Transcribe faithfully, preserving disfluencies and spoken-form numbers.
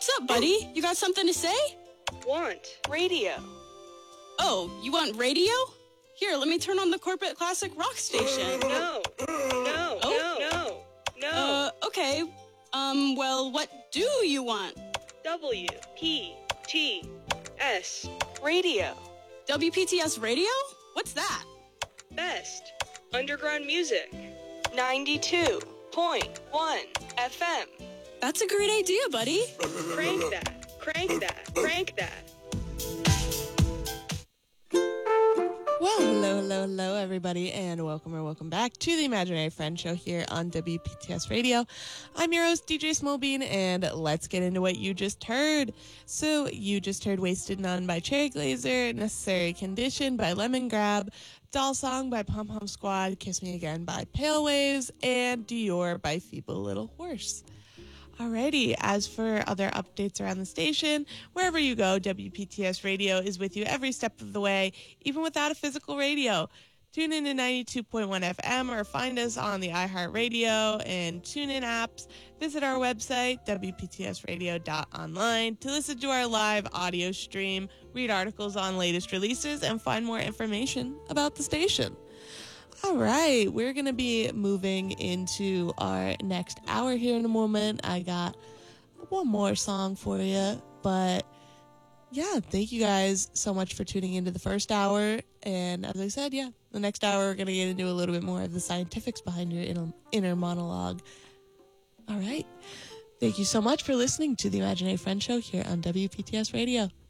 What's up, buddy? You got something to say? Want radio. Oh, you want radio? Here, let me turn on the Corporate Classic Rock Station. No, no, Oh? no, no, no. Uh, okay. Um, well, what do you want? W P T S radio. W P T S Radio? What's that? Best underground music. ninety-two point one F M. That's a great idea, buddy. Crank that, crank that, crank that. Well, hello, hello, hello, everybody, and welcome or welcome back to the Imaginary Friend Show here on W P T S Radio. I'm your host, D J Smolbean, and let's get into what you just heard. So, you just heard Wasted None by Cherry Glazer, Necessary Condition by Lemon Grab, Doll Song by Pom Pom Squad, Kiss Me Again by Pale Waves, and Dior by Feeble Little Horse. Alrighty, as for other updates around the station, wherever you go, W P T S Radio is with you every step of the way, even without a physical radio. Tune in to ninety-two point one F M or find us on the iHeartRadio and TuneIn apps. Visit our website, W P T S radio dot online, to listen to our live audio stream, read articles on latest releases, and find more information about the station. All right, we're going to be moving into our next hour here in a moment. I got one more song for you, but yeah, thank you guys so much for tuning into the first hour. And as I said, yeah, the next hour we're going to get into a little bit more of the scientifics behind your inner, inner monologue. All right, thank you so much for listening to the Imaginary Friend Show here on W P T S Radio.